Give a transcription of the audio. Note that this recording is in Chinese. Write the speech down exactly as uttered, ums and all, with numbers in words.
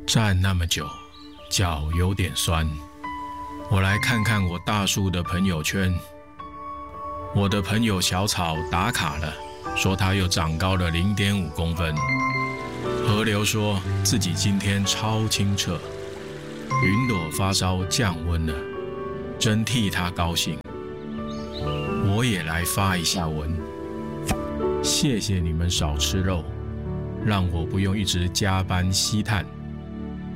站那么久，脚有点酸。我来看看我大树的朋友圈。我的朋友小草打卡了，说他又长高了 零点五公分。河流说自己今天超清澈。云朵发烧降温了，真替他高兴。我也来发一下文，谢谢你们少吃肉，让我不用一直加班吸碳。